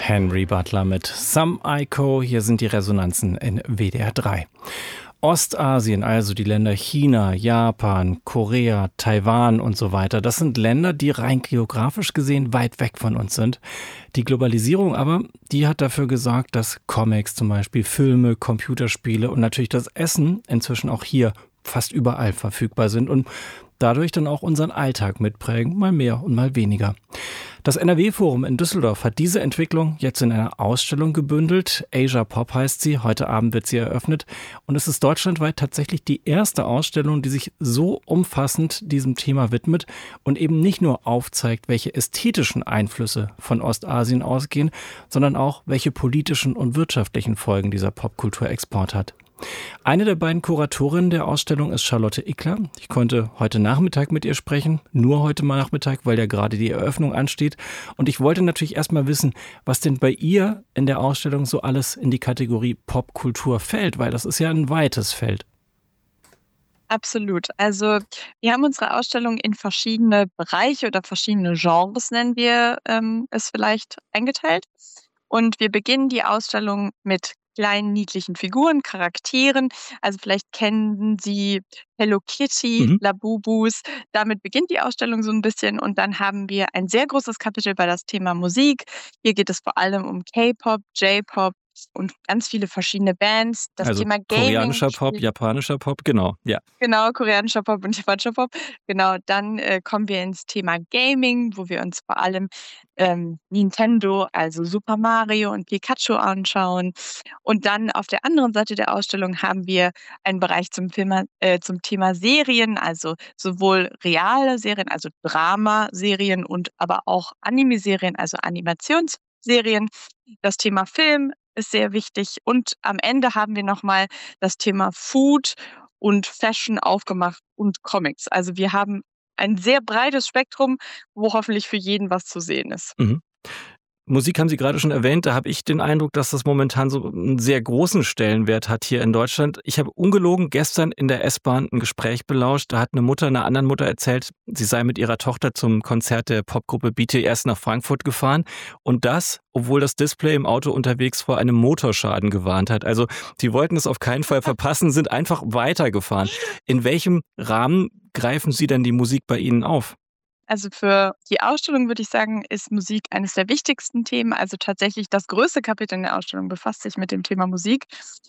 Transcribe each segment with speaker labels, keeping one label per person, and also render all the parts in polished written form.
Speaker 1: Henry Butler mit Some Aiko. Hier sind die Resonanzen in WDR 3. Ostasien, also die Länder China, Japan, Korea, Taiwan und so weiter, das sind Länder, die rein geografisch gesehen weit weg von uns sind. Die Globalisierung aber, die hat dafür gesorgt, dass Comics zum Beispiel, Filme, Computerspiele und natürlich das Essen inzwischen auch hier fast überall verfügbar sind und dadurch dann auch unseren Alltag mitprägen, mal mehr und mal weniger. Das NRW-Forum in Düsseldorf hat diese Entwicklung jetzt in einer Ausstellung gebündelt. Asia Pop heißt sie. Heute Abend wird sie eröffnet. Und es ist deutschlandweit tatsächlich die erste Ausstellung, die sich so umfassend diesem Thema widmet und eben nicht nur aufzeigt, welche ästhetischen Einflüsse von Ostasien ausgehen, sondern auch, welche politischen und wirtschaftlichen Folgen dieser Popkulturexport hat. Eine der beiden Kuratorinnen der Ausstellung ist Charlotte Ickler. Ich konnte heute Nachmittag mit ihr sprechen, nur heute mal Nachmittag, weil ja gerade die Eröffnung ansteht. Und ich wollte natürlich erst mal wissen, was denn bei ihr in der Ausstellung so alles in die Kategorie Popkultur fällt, weil das ist ja ein weites Feld.
Speaker 2: Absolut. Also wir haben unsere Ausstellung in verschiedene Bereiche oder verschiedene Genres, nennen wir es vielleicht, eingeteilt. Und wir beginnen die Ausstellung mit kleinen, niedlichen Figuren, Charakteren. Also vielleicht kennen Sie Hello Kitty,
Speaker 1: Mhm.
Speaker 2: Labubus. Damit beginnt die Ausstellung so ein bisschen. Und dann haben wir ein sehr großes Kapitel bei das Thema Musik. Hier geht es vor allem um K-Pop, J-Pop und ganz viele verschiedene Bands. Das
Speaker 1: Also
Speaker 2: Thema Gaming
Speaker 1: koreanischer Pop,
Speaker 2: spielt.
Speaker 1: japanischer Pop, genau, ja.
Speaker 2: Genau, koreanischer Pop und japanischer Pop. Genau, dann, kommen wir ins Thema Gaming, wo wir uns vor allem, Nintendo, also Super Mario und Pikachu anschauen. Und dann auf der anderen Seite der Ausstellung haben wir einen Bereich zum Thema Serien, also sowohl reale Serien, also Dramaserien und aber auch Anime-Serien, also Animationsserien. Das Thema Film ist sehr wichtig und am Ende haben wir noch mal das Thema Food und Fashion aufgemacht und Comics. Also, wir haben ein sehr breites Spektrum, wo hoffentlich für jeden was zu sehen ist.
Speaker 1: Mhm. Musik haben Sie gerade schon erwähnt, da habe ich den Eindruck, dass das momentan so einen sehr großen Stellenwert hat hier in Deutschland. Ich habe ungelogen gestern in der S-Bahn ein Gespräch belauscht, da hat eine Mutter einer anderen Mutter erzählt, sie sei mit ihrer Tochter zum Konzert der Popgruppe BTS nach Frankfurt gefahren und das, obwohl das Display im Auto unterwegs vor einem Motorschaden gewarnt hat. Also, die wollten es auf keinen Fall verpassen, sind einfach weitergefahren. In welchem Rahmen greifen Sie denn die Musik bei Ihnen auf?
Speaker 2: Also, für die Ausstellung würde ich sagen, ist Musik eines der wichtigsten Themen. Also, tatsächlich das größte Kapitel in der Ausstellung befasst sich mit dem Thema Musik.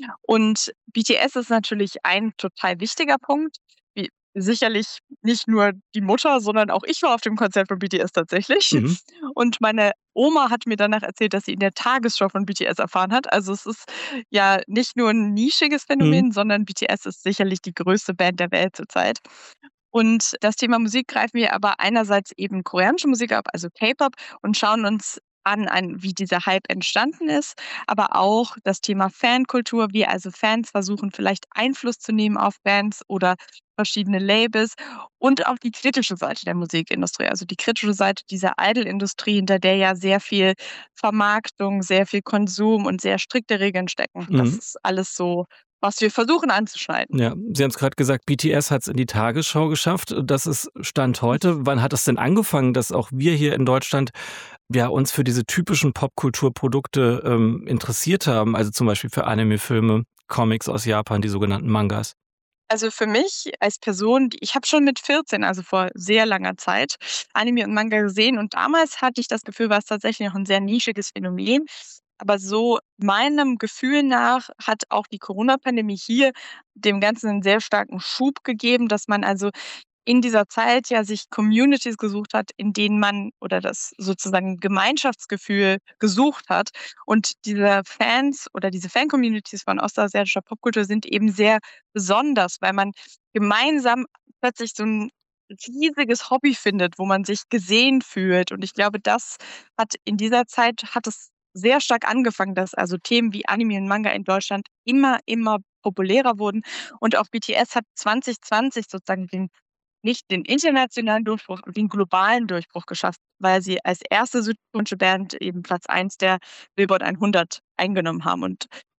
Speaker 2: Und BTS ist natürlich ein total wichtiger Punkt. Wie sicherlich nicht nur die Mutter, sondern auch ich war auf dem Konzert von BTS tatsächlich.
Speaker 1: Mhm.
Speaker 2: Und meine Oma hat mir danach erzählt, dass sie in der Tagesschau von BTS erfahren hat. Also, es ist ja nicht nur ein nischiges
Speaker 1: Mhm.
Speaker 2: Phänomen, sondern BTS ist sicherlich die größte Band der Welt zurzeit. Und das Thema Musik greifen wir aber einerseits eben koreanische Musik ab, also K-Pop, und schauen uns an, wie dieser Hype entstanden ist, aber auch das Thema Fankultur, wie also Fans versuchen, vielleicht Einfluss zu nehmen auf Bands oder verschiedene Labels und auch die kritische Seite der Musikindustrie, also die kritische Seite dieser Idol-Industrie, hinter der ja sehr viel Vermarktung, sehr viel Konsum und sehr strikte Regeln stecken. Das
Speaker 1: Mhm.
Speaker 2: ist alles so, was wir versuchen anzuschneiden.
Speaker 1: Ja, Sie haben es gerade gesagt, BTS hat es in die Tagesschau geschafft. Das ist Stand heute. Wann hat das denn angefangen, dass auch wir hier in Deutschland ja, uns für diese typischen Popkulturprodukte interessiert haben? Also zum Beispiel für Anime-Filme, Comics aus Japan, die sogenannten Mangas.
Speaker 2: Also, für mich als Person, die ich habe schon mit 14, also vor sehr langer Zeit, Anime und Manga gesehen und damals hatte ich das Gefühl, war es tatsächlich noch 'n sehr nischiges Phänomen. Aber so meinem Gefühl nach hat auch die Corona-Pandemie hier dem Ganzen 'n sehr starken Schub gegeben, dass man also in dieser Zeit ja sich Communities gesucht hat, in denen man oder das sozusagen Gemeinschaftsgefühl gesucht hat. Und diese Fans oder diese Fan-Communities von ostasiatischer Popkultur sind eben sehr besonders, weil man gemeinsam plötzlich so 'n riesiges Hobby findet, wo man sich gesehen fühlt. Und ich glaube, das hat in dieser Zeit hat es sehr stark angefangen, dass also Themen wie Anime und Manga in Deutschland immer populärer wurden. Und auch BTS hat 2020 sozusagen nicht den internationalen Durchbruch, den globalen Durchbruch geschafft, weil sie als erste südkoreanische Band eben Platz 1 der Billboard 100 eingenommen haben. Und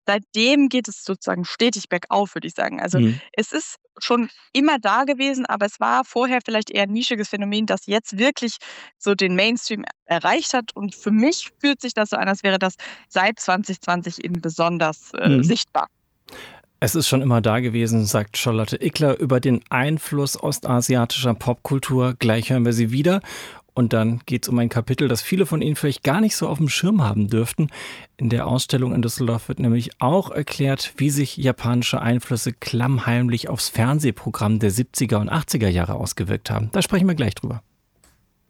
Speaker 2: seitdem geht es sozusagen stetig bergauf, würde ich sagen. Also,
Speaker 1: Mhm.
Speaker 2: es ist schon immer da gewesen, aber es war vorher vielleicht eher 'n nischiges Phänomen, das jetzt wirklich so den Mainstream erreicht hat. Und für mich fühlt sich das so an, als wäre das seit 2020 eben besonders,
Speaker 1: Mhm.
Speaker 2: sichtbar.
Speaker 1: Es ist schon immer da gewesen, sagt Charlotte Ickler über den Einfluss ostasiatischer Popkultur. Gleich hören wir sie wieder. Und dann geht es um ein Kapitel, das viele von Ihnen vielleicht gar nicht so auf dem Schirm haben dürften. In der Ausstellung in Düsseldorf wird nämlich auch erklärt, wie sich japanische Einflüsse klammheimlich aufs Fernsehprogramm der 70er und 80er Jahre ausgewirkt haben. Da sprechen wir gleich drüber.